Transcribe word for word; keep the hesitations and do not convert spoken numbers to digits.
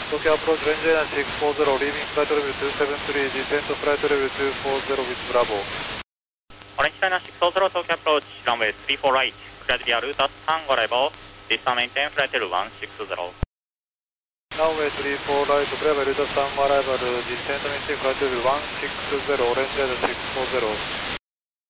Tokyo approach range six four zero, leaving flight level two seven three, descent to flight level two four zero with Bravo. Orange China six four zero, Tokyo approach runway three four right, cleared via route at sun arrival, distant maintain flight level one six zero. Runway three four right, clear route at sun arrival, descent maintain flight level one six zero, range six four zero.